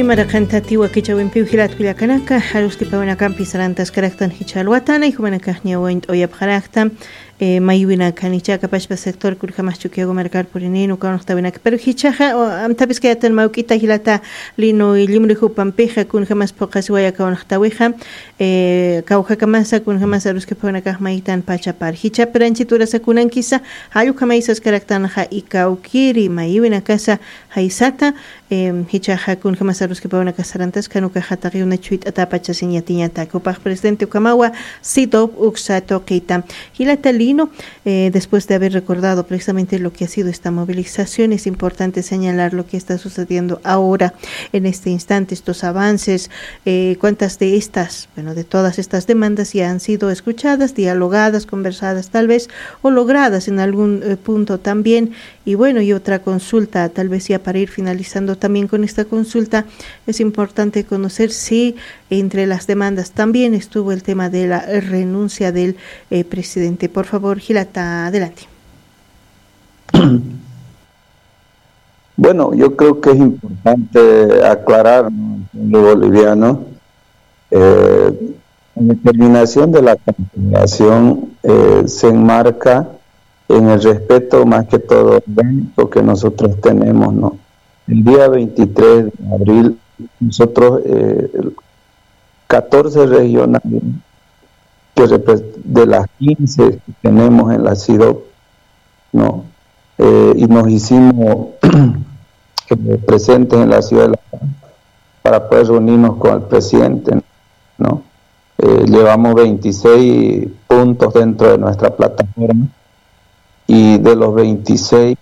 Maracantatiwa Kichawimpiu Hilat Kuyakanaka, Harustipawana Campi Sarantas Karaktan Hichalwatana y Humanakahnia Went Oyapharakta, Mayuina Kanichaka Pashpa sector Kurkamachukiago Marcar Purinino, Kanostabina, pero Hichaja, o Amtapiskatan Maukita Hilata, Lino y Limrihu Pampeja, kun jamás pocas Guayaka Ontaweja, Kaujakamasa, kun jamás Aruskipawanaka Maitan Pachapar, Hicha Peranchitura Sakunan Kisa, Hayukamaisas Karaktanja y Kaukiri, Mayuina Casa, Haisata, Hichaja kun jamás Aruskipawana Casarantas, Kanuka Hatari, una chuit atapacha señatiñata, Kupaj Presidente Ukamawa, Sidop Uxato Keita, Hilata Lino, después de haber recordado precisamente lo que ha sido esta movilización, es importante señalar lo que está sucediendo ahora, en este instante, estos avances, cuántas de estas, bueno, de todas estas demandas ya han sido escuchadas, dialogadas, conversadas tal vez, o logradas en algún punto también, y bueno, y otra consulta, tal vez ya para ir finalizando también con esta consulta, es importante conocer si entre las demandas también estuvo el tema de la renuncia del presidente. Por favor, Gilata, adelante. Bueno, yo creo que es importante aclarar, ¿no?, lo boliviano, la determinación de la Confederación se enmarca en el respeto más que todo orgánico que nosotros tenemos, ¿no? El día 23 de abril, nosotros, 14 regionales de las 15 que tenemos en la CIDOP, ¿no? Y nos hicimos presentes en la ciudad de La Paz para poder reunirnos con el presidente, ¿no? Llevamos 26 puntos dentro de nuestra plataforma y de los 26